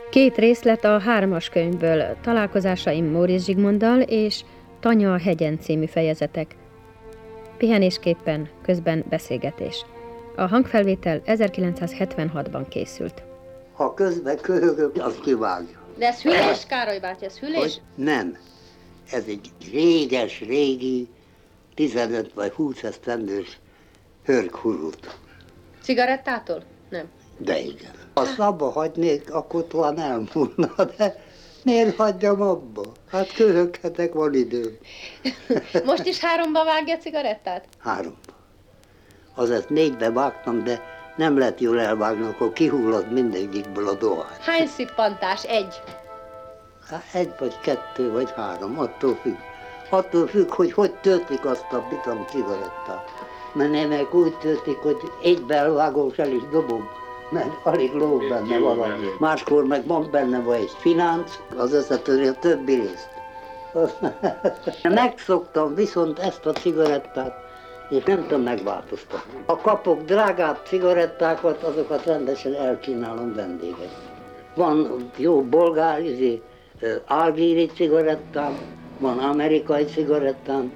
Két részlet a 3-as könyvből, találkozásaim Móricz Zsigmonddal és Tanya a hegyen című fejezetek. Pihenésképpen, közben beszélgetés. A hangfelvétel 1976-ban készült. Ha közben köhögök, azt kivágja. De ez hüllés, Károly báty, ez hüllés? Hogy nem. Ez egy régi, 15 vagy 20 esztendős hörghurút. Cigarettától? Nem. De igen. Ha abba hagynék, akkor talán elmúlna, de miért hagyjam abba? Hát köhöghetek, van időm. Most is 3-ba vágja a cigarettát? 3-ba. Azaz 4-be vágtam, de nem lehet jól elvágni, akkor kihullad mindegyikből a dohány. Hány szippantás? 1? Hát 1 vagy 2 vagy 3, attól függ. Attól függ, hogy töltik azt a bitam cigarettát. Mert némelyek úgy töltik, hogy egybe elvágom, el is dobom, mert alig lóg benne valami. Máskor meg van benne vagy egy finánc, az összetöri a többi részt. Megszoktam viszont ezt a cigarettát, és nem tudom megváltoztatni. Ha kapok drágább cigarettákat, azokat rendesen elkínálom vendégeknek. Van jó bolgár, algíri cigarettám, van amerikai cigarettám.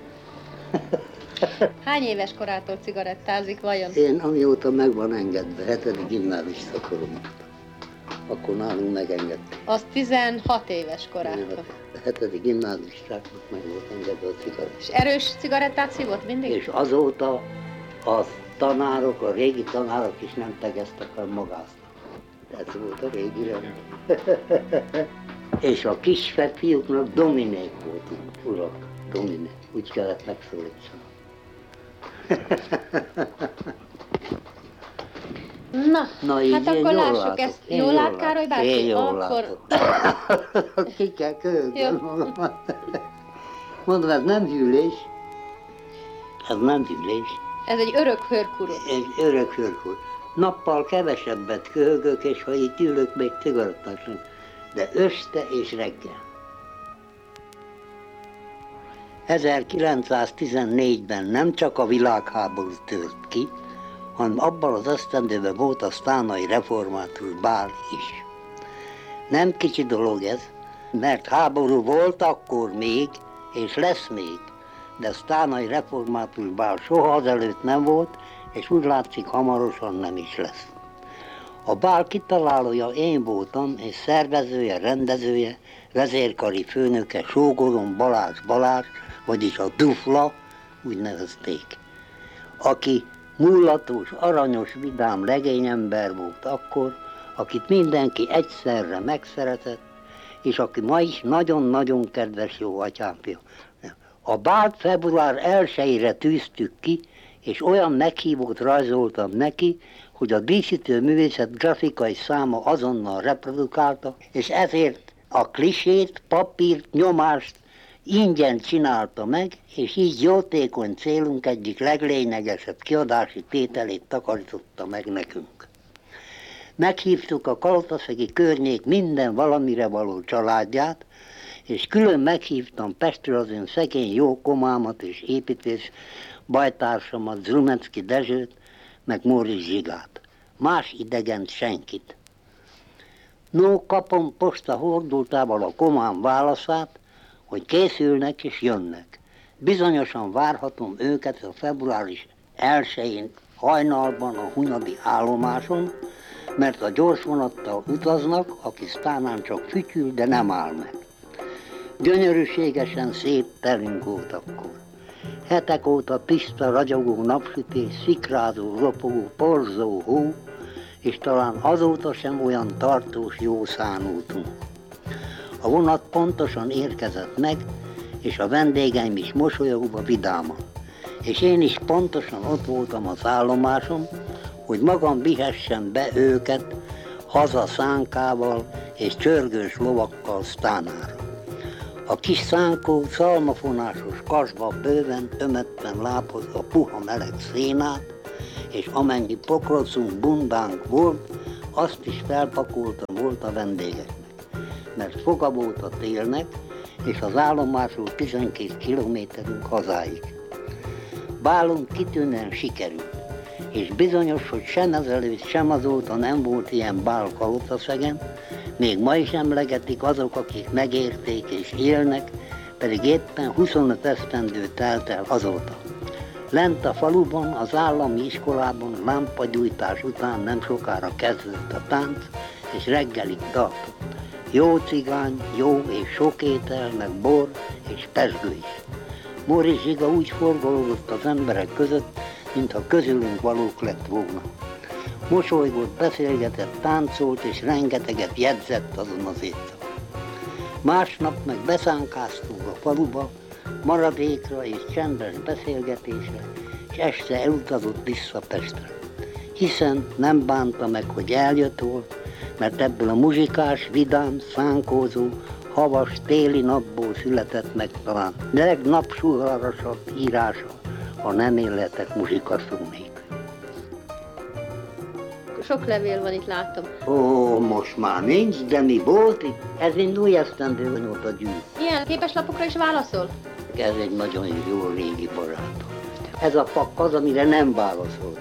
Hány éves korától cigarettázik vajon? Én amióta meg van engedve, 7. gimnázista koromban. Akkor nálunk megengedték. Az 16 éves korától. A 7. gimnázistáknak meg volt engedve a cigarett. És erős cigarettát szívott mindig? És azóta a tanárok, a régi tanárok is nem tegeztek, hanem magáztak. Ez volt a régi rend. És a kis fiúknak dominék voltunk, urak, dominé. Úgy kellett megszólítani. Na így hát akkor lássuk ezt. Jól lát, Károly bácsi? Én jól látok. Ki kell köhögni magamat. Mondom, ez nem hűlés. Ez nem hűlés. Ez egy örök hörkurut. Egy örök hörkurut. Nappal kevesebbet köhögök, és ha itt ülök, még cigarettát sem. De este és reggel. 1914-ben nem csak a világháború tört ki, hanem abban az esztendőben volt a sztánai református bál is. Nem kicsi dolog ez, mert háború volt akkor még, és lesz még, de a sztánai református bál soha azelőtt nem volt, és úgy látszik hamarosan nem is lesz. A bál kitalálója én voltam, és szervezője, rendezője, vezérkari főnöke sógorom Balázs, vagyis a Dufla, úgy nevezték, aki mulatos, aranyos, vidám legényember volt akkor, akit mindenki egyszerre megszeretett, és aki ma is nagyon-nagyon kedves jó atyámfia. A bált február 1-ére tűztük ki, és olyan meghívót rajzoltam neki, hogy a díszítő művészet grafikai száma azonnal reprodukálta, és ezért a klisét, papírt, nyomást ingyen csinálta meg, és így jótékony célunk egyik leglényegesebb kiadási tételét takarította meg nekünk. Meghívtuk a Kalotaszegi környék minden valamire való családját, és külön meghívtam Pestről az én szegény jó komámat és építész bajtársamat, Zrumecki Dezsőt, meg Móricz Zsigát. Más idegent senkit. No, kapom posta hordultával a komám válaszát, hogy készülnek és jönnek. Bizonyosan várhatom őket a februáris 1-én hajnalban a Hunyadi állomáson, mert a gyorsvonattal utaznak, aki sztánán csak fütyül, de nem áll meg. Gyönyörűségesen szép terünk volt akkor. Hetek óta tiszta, ragyogó napsütés, szikrázó, ropogó, porzó hó, és talán azóta sem olyan tartós jó szánultunk. A vonat pontosan érkezett meg, és a vendégeim is mosolyogva vidáman. És én is pontosan ott voltam az állomáson, hogy magam vihessem be őket haza szánkával és csörgős lovakkal sztánára. A kis szánkó szalmafonásos kasba bőven, tömetten lábhoz a puha meleg szénát, és amennyi pokrocunk, bundánk volt, azt is felpakoltam volt a vendégeknek. Mert foga volt a télnek, és az állomásról 12 kilométerünk hazáig. Bálunk kitűnően sikerült, és bizonyos, hogy sem ezelőtt, sem azóta nem volt ilyen bál Kalotaszegen, még ma is emlegetik azok, akik megérték és élnek, pedig éppen 25 esztendő telt el azóta. Lent a faluban, az állami iskolában lámpagyújtás után nem sokára kezdődött a tánc, és reggelig tartott. Jó cigány, jó és sok étel, meg bor és pezsgő is. Móricz Zsiga úgy forgolódott az emberek között, mintha közülünk valók lett volna. Mosolygott, beszélgetett, táncolt és rengeteget jegyzett azon az éjszakon. Másnap meg beszánkáztunk a faluba, maradékra és csendes beszélgetésre, és este elutazott vissza Pestre. Hiszen nem bánta meg, hogy eljött volt, mert ebből a muzsikás, vidám, szánkózó, havas, téli napból született meg talán legnapsuharasabb írása, ha nem élhetek muzsikaszó nélkül. Sok levél van itt, látom. Ó, most már nincs, de mi volt itt? Ez mind új esztendő óta gyűjt. Ilyen képeslapokra is válaszol? Ez egy nagyon jó régi barátom. Ez a pak az, amire nem válaszolt.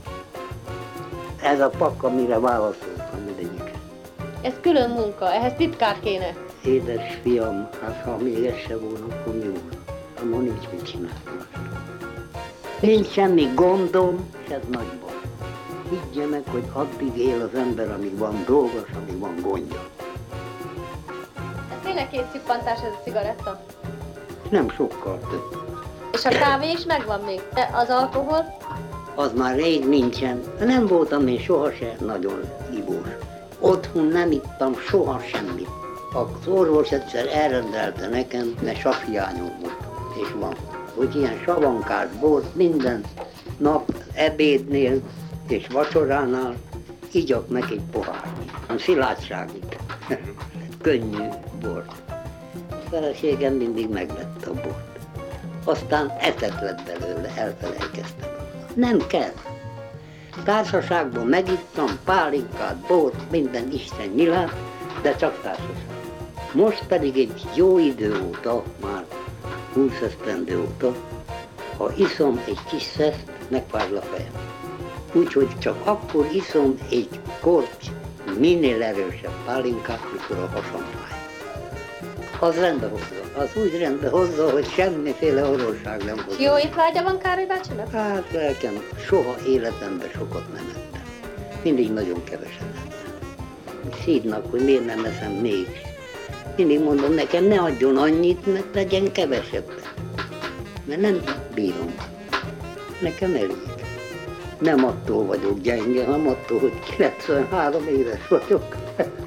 Ez a pak, amire válaszoltam mindegyik. Ez külön munka, ehhez titkár kéne. Édes fiam, hát ha még ez se volna, akkor mi volna? Ha ma nincs mit csinálni. Nincs semmi gondom, és ez nagy baj. Higgye meg, hogy addig él az ember, amíg van dolga, és amíg van gondja. Ez tényleg 2 szippantás ez a cigaretta? Nem sokkal több. És a kávé is megvan még? De az alkohol? Az már rég nincsen. Nem voltam én sohasem nagyon ivós. Otthon nem ittam soha semmit. Az orvos egyszer elrendelte nekem, mert savhiányom volt, és van. Hogy ilyen savankás bort minden nap ebédnél és vacsoránál igyak meg egy pohárnyi. A szilárdságit. Könnyű bort. A feleségem mindig megvette a bort. Aztán eszet lett belőle, elfelejkeztem. Nem kell. Társaságban megittam pálinkát, bort, minden Isten nyilát, de csak társaság. Most pedig egy jó idő óta, már 20 esztendő óta, ha iszom egy kis szeszt, megfázd a fejem. Úgyhogy csak akkor iszom egy korty minél erősebb pálinkát, mikor a hasam fáj. Az rendbe hozza, az úgy rendbe hozza, hogy semmiféle orvosság nem hozza. Jó étvágya van Károly bácsinak? Hát lelkem, soha életemben sokat nem ettem. Mindig nagyon keveset ettem. Szídnak, hogy miért nem eszem mégis. Mindig mondom, nekem ne adjon annyit, mert legyen kevesebbet. Mert nem bírom. Nekem elég. Nem attól vagyok gyenge, hanem attól, hogy 93 éves vagyok.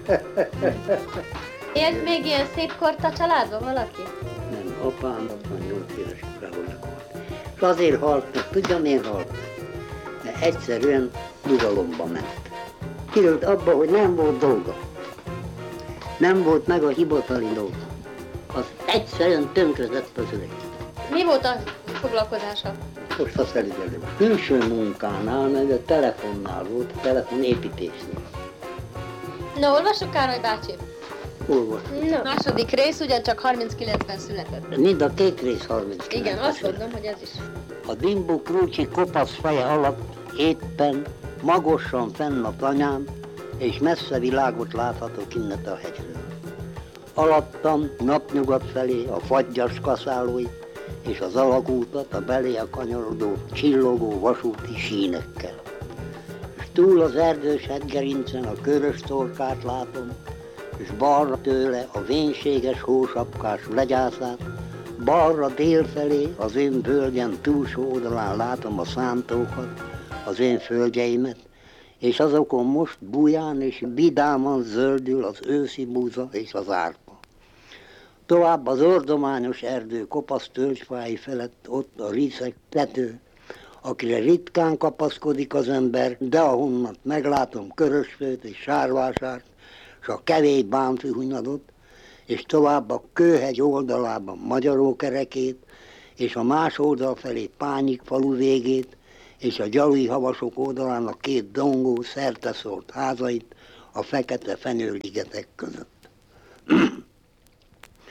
Élt még ilyen szép kort a családban valaki? Nem, apám 68 éves korában meghalt. És azért halt meg, tudja miért halt meg? Mert egyszerűen nyugalomba ment. Kirült abba, hogy nem volt dolga. Nem volt meg a hivatali dolga. Az egyszerűen tönkretett az öreg. Mi volt a foglalkozása? Most a felügyelő. Külső munkánál, meg a telefonnál volt, a telefonépítésnél. Na, olvassuk Károly bácsi? Olvas. No. Második rész ugyancsak 39-ben született. Mind a két rész 39. Igen, azt mondom, hogy ez is. A Dimbu Krúcsi kopasz feje alatt éppen magosan fenn a tanyám, és messze világot láthatok innen a hegyről. Alattam napnyugat felé a fagyas kaszálóit, és az alagútat a belé a kanyarodó, csillogó vasúti sínekkel. És túl az erdős hegygerincen a körös torkát látom, és balra tőle a vénséges hósapkás legyászát, balra délfelé az én völgyem túlsó oldalán látom a szántókat, az én földjeimet, és azokon most buján és vidáman zöldül az őszi búza és az árpa. Tovább az ordományos erdő kopasz tölgyfái felett ott a ríszek tető, akire ritkán kapaszkodik az ember, de ahonnan meglátom Körösfőt és Sárvásárt, és a kevés bánfűhunyadot, és tovább a Kőhegy oldalában Magyarókerekét, és a más oldal felé Pányik falu végét, és a Gyalui havasok oldalán a két dongó szerteszórt házait a fekete fenyőligetek között.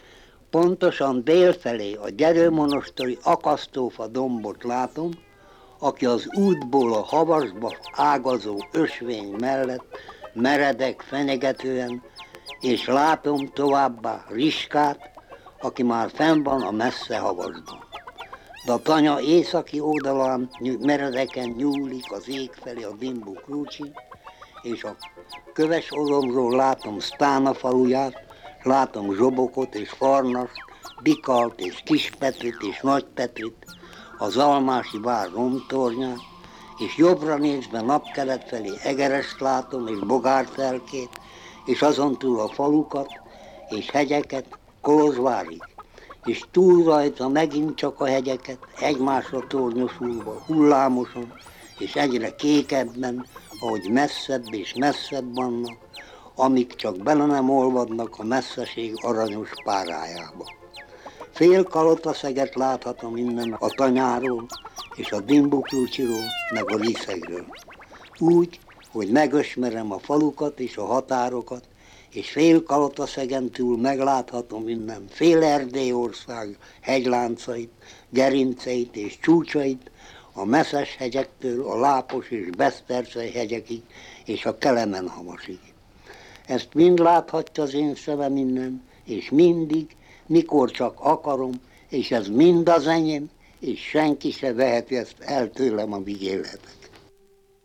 Pontosan délfelé a Gyerőmonosteri akasztófa dombot látom, aki az útból a havasba ágazó ösvény mellett meredek fenyegetően, és látom továbbá Riskát, aki már fenn van a messze havasban. De a tanya északi oldalán meredeken nyúlik az ég felé a Dimbu Krúcsi, és a köves oromról látom Sztána faluját, látom Zsobokot és Farnast, Bikalt és Kispetrit és Nagypetrit, az Almási vár romtornyát, és jobbra nézve napkelet felé Egerest látom és Bogártelkét, és azon túl a falukat és hegyeket Kolozsvárig, és túl rajta megint csak a hegyeket, egymásra tornyosulva, hullámosan, és egyre kékebben, ahogy messzebb és messzebb vannak, amíg csak bele nem olvadnak a messzeség aranyos párájába. Fél Kalotaszeget láthatom innen a tanyáról, és a Dimbu Krúcsiról, meg a Liszegről. Úgy, hogy megösmerem a falukat és a határokat, és fél Kalotasegen túl megláthatom innen fél Erdélyország hegyláncait, gerinceit és csúcsait, a Messzes hegyektől a Lápos és Beszterce hegyekig, és a Kelemen-havasig. Ezt mind láthatja az én szemem innen, és mindig, mikor csak akarom, és ez mind az enyém, és senki se veheti ezt el tőlem, amíg élhetek.